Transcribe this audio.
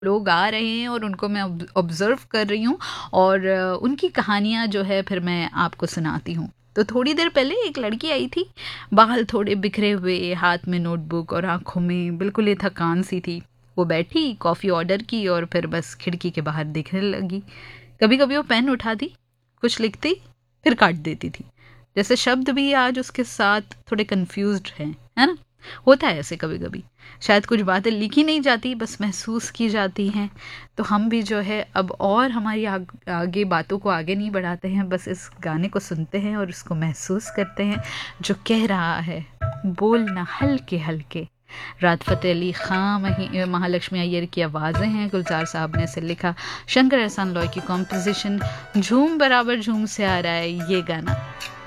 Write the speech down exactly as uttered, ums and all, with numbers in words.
लोग आ रहे हैं और उनको मैं ऑब्जर्व कर रही हूँ और अ, उनकी कहानियाँ जो है फिर मैं आपको सुनाती हूँ। तो थोड़ी देर पहले एक लड़की आई थी, बाल थोड़े बिखरे हुए, हाथ में नोटबुक और आंखों में बिल्कुल ही थकान सी थी। वो बैठी, कॉफ़ी ऑर्डर की और फिर बस खिड़की के बाहर देखने लगी। कभी कभी वो पेन उठाती, कुछ लिखती, फिर काट देती थी, जैसे शब्द भी आज उसके साथ थोड़े कंफ्यूज्ड हैं, है ना। होता है ऐसे कभी कभी, शायद कुछ बातें लिखी नहीं जाती, बस महसूस की जाती हैं। तो हम भी जो है अब और हमारी आग, आगे बातों को आगे नहीं बढ़ाते हैं, बस इस गाने को सुनते हैं और उसको महसूस करते हैं जो कह रहा है, बोलना हल्के हल्के। राहत फ़तेह अली खां, मही- महालक्ष्मी अय्यर की आवाज़ें हैं, गुलजार साहब ने इसे लिखा, शंकर एहसान लॉय की कॉम्पोजिशन। झूम बराबर झूम से आ रहा है ये गाना।